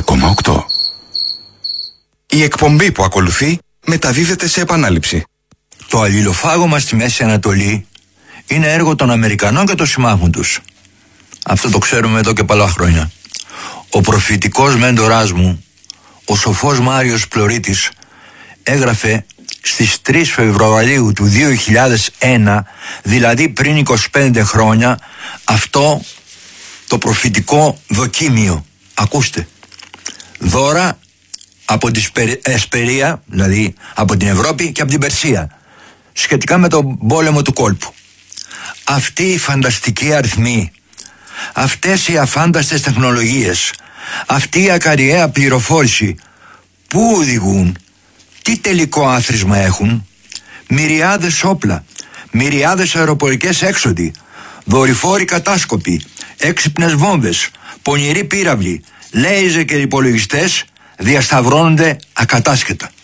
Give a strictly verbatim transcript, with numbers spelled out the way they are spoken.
κόμμα οκτώ. Η εκπομπή που ακολουθεί μεταδίδεται σε επανάληψη. Το αλληλοφάγωμα στη Μέση Ανατολή είναι έργο των Αμερικανών και των συμμάχων τους. Αυτό το ξέρουμε εδώ και πολλά χρόνια. Ο προφητικός μέντοράς μου, ο σοφός Μάριος Πλωρίτης, έγραφε στις τρεις Φεβρουαρίου του δύο χιλιάδες ένα, δηλαδή πριν είκοσι πέντε χρόνια, αυτό το προφητικό δοκίμιο. Ακούστε. Δώρα από τη Εσπερία, δηλαδή από την Ευρώπη και από την Περσία, σχετικά με τον πόλεμο του κόλπου. Αυτοί οι φανταστικοί αριθμοί, αυτές οι αφάνταστες τεχνολογίες, αυτή η ακαριαία πληροφόρηση, πού οδηγούν, τι τελικό άθροισμα έχουν? Μυριάδες όπλα, μυριάδες αεροπορικές έξοδοι, δορυφόροι κατάσκοποι, έξυπνες βόμβες, πονηροί πύραυλοι, λέιζερ και υπολογιστές διασταυρώνονται ακατάσχετα.